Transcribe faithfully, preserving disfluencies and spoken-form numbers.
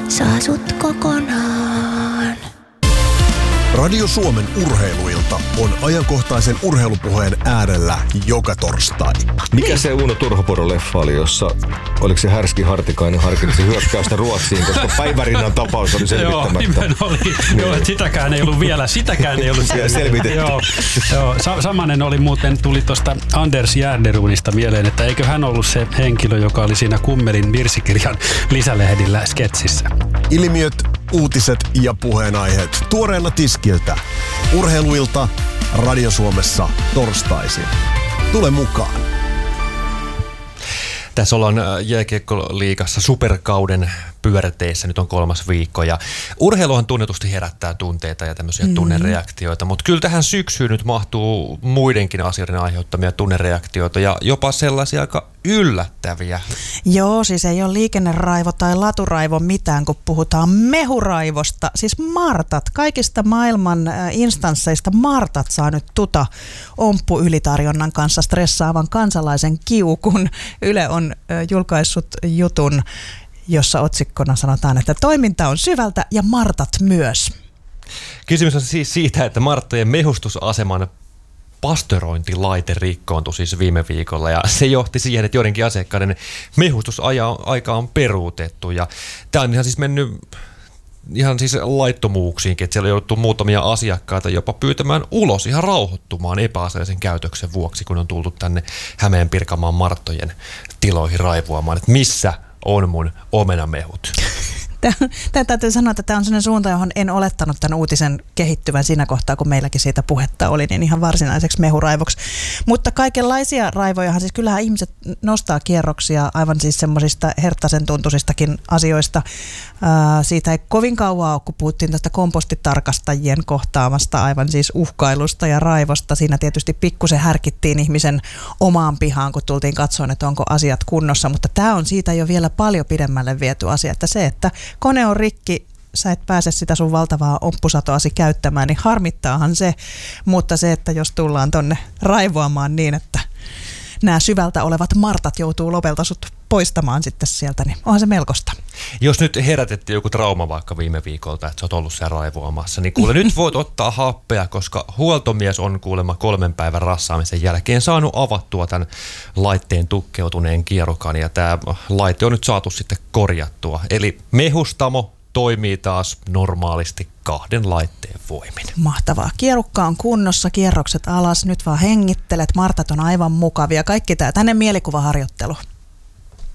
saa sut kokonaan. Radio Suomen urheiluilta on ajankohtaisen urheilupuheen äärellä joka torstai. Mikä se Uno Turhopuro-leffa oli, jossa oliko se Härski Hartikainen harkitsi hyökkäystä Ruotsiin, koska Päivärinnan tapaus oli selvittämättä. Joo, nimen oli. Niin. Joo, että sitäkään ei ollut vielä, sitäkään ei ollut selvitetty. Joo, joo. Sa- samanen oli muuten, tuli tuosta Anders Järderunista mieleen, että eikö hän ollut se henkilö, joka oli siinä Kummelin virsikirjan lisälehdillä sketsissä. Ilmiöt, uutiset ja puheenaiheet tuoreena tiskiltä. Urheiluilta Radio Suomessa torstaisin. Tule mukaan. Tässä ollaan jääkiekkoliigassa superkauden pyörteissä, nyt on kolmas viikko ja urheiluhan tunnetusti herättää tunteita ja tämmöisiä mm. tunnereaktioita, mutta kyllä tähän syksyyn nyt mahtuu muidenkin asioiden aiheuttamia tunnereaktioita ja jopa sellaisia aika yllättäviä. Joo, siis ei ole liikenneraivo tai laturaivo mitään, kun puhutaan mehuraivosta. Siis Martat, kaikista maailman instansseista Martat saa nyt tuta omppuylitarjonnan kanssa stressaavan kansalaisen kiukun. Yle on julkaissut jutun, jossa otsikkona sanotaan, että toiminta on syvältä ja Martat myös. Kysymys on siis siitä, että Marttojen mehustusaseman pastorointilaite rikkoontui siis viime viikolla ja se johti siihen, että joidenkin asiakkaiden mehustusaika on peruutettu ja tämä on ihan siis mennyt ihan siis laittomuuksiinkin, että siellä on jouduttu muutamia asiakkaita jopa pyytämään ulos ihan rauhoittumaan epäasiallisen käytöksen vuoksi, kun on tultu tänne Hämeen Pirkanmaan Marttojen tiloihin raivoamaan, että missä on mun omenamehut. Tämä täytyy sanoa, että tämä on sellainen suunta, johon en olettanut tämän uutisen kehittyvän siinä kohtaa, kun meilläkin siitä puhetta oli, niin ihan varsinaiseksi mehuraivoksi. Mutta kaikenlaisia raivojahan, siis kyllähän ihmiset nostaa kierroksia aivan siis semmoisista herttaisen tuntuisistakin asioista. Ää, siitä ei kovin kauan ole, kun puhuttiin tästä kompostitarkastajien kohtaamasta aivan siis uhkailusta ja raivosta. Siinä tietysti pikkusen härkittiin ihmisen omaan pihaan, kun tultiin katsomaan, että onko asiat kunnossa, mutta tämä on siitä jo vielä paljon pidemmälle viety asia, että se, että kone on rikki, sä et pääse sitä sun valtavaa omppusatoasi käyttämään, niin harmittaahan se, mutta se, että jos tullaan tonne raivoamaan niin, että nämä syvältä olevat Martat joutuu lopelta sut poistamaan sitten sieltä, niin onhan se melkoista. Jos nyt herätettiin joku trauma vaikka viime viikolta, että sä oot ollut siellä raivoamassa, niin kuule nyt voit ottaa happea, koska huoltomies on kuulemma kolmen päivän rassaamisen jälkeen saanut avattua tämän laitteen tukkeutuneen kierukan ja tämä laite on nyt saatu sitten korjattua. Eli mehustamo toimii taas normaalisti kahden laitteen voimin. Mahtavaa. Kierukka on kunnossa, kierrokset alas, nyt vaan hengittelet, Martat on aivan mukavia. Kaikki tämä, tänne mielikuvaharjoittelu.